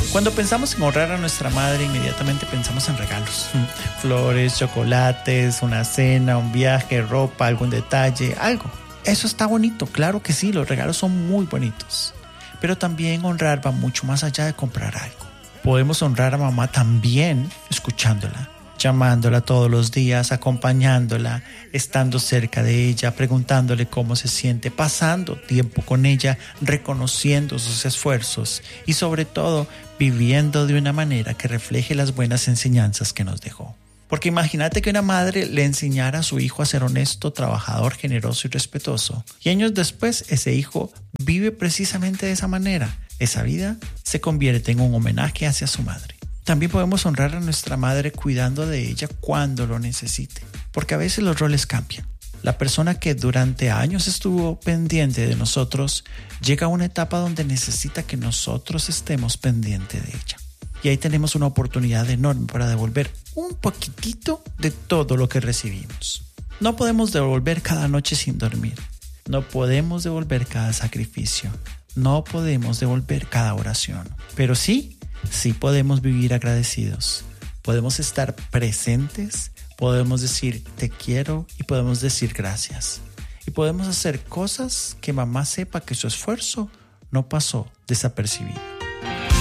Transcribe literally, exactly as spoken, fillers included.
Cuando pensamos en honrar a nuestra madre, inmediatamente pensamos en regalos. Flores, chocolates, una cena, un viaje, ropa, algún detalle, algo. Eso está bonito, claro que sí, los regalos son muy bonitos. Pero también honrar va mucho más allá de comprar algo. Podemos honrar a mamá también escuchándola, llamándola todos los días, acompañándola, estando cerca de ella, preguntándole cómo se siente, pasando tiempo con ella, reconociendo sus esfuerzos y sobre todo viviendo de una manera que refleje las buenas enseñanzas que nos dejó. Porque imagínate que una madre le enseñara a su hijo a ser honesto, trabajador, generoso y respetuoso. Y años después ese hijo vive precisamente de esa manera. Esa vida se convierte en un homenaje hacia su madre. También podemos honrar a nuestra madre cuidando de ella cuando lo necesite, porque a veces los roles cambian. La persona que durante años estuvo pendiente de nosotros llega a una etapa donde necesita que nosotros estemos pendientes de ella. Y ahí tenemos una oportunidad enorme para devolver un poquitito de todo lo que recibimos. No podemos devolver cada noche sin dormir. No podemos devolver cada sacrificio. No podemos devolver cada oración. Pero sí, Sí podemos vivir agradecidos, podemos estar presentes, podemos decir te quiero y podemos decir gracias. Y podemos hacer cosas que mamá sepa que su esfuerzo no pasó desapercibido.